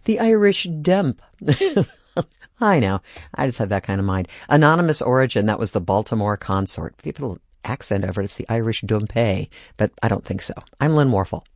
The Irish dump. I know. I just had that kind of mind. Anonymous origin, that was the Baltimore consort. People accent over it, it's the Irish dumpé, but I don't think so. I'm Lynn Warfel.